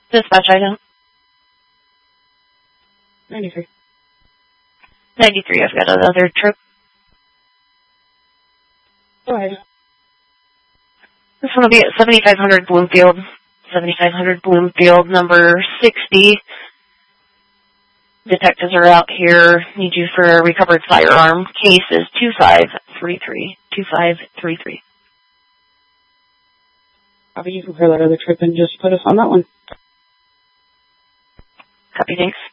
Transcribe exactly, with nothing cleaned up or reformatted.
Dispatch item. ninety-three. ninety-three, I've got another trip. Go ahead. This one will be at seventy-five hundred Bloomfield. seventy-five hundred Bloomfield, number sixty. Detectives are out here. Need you for a recovered firearm. Case is two five three three. two five three three. Copy, you can clear that other trip and just put us on that one. Copy, thanks.